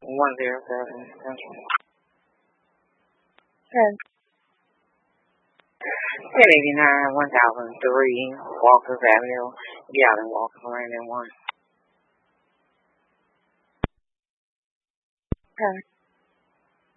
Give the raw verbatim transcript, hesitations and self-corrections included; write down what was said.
one zero seven Central. ten. ten eighty-nine, one thousand three, Walker's Avenue, Galvin Walker, Landing one. ten.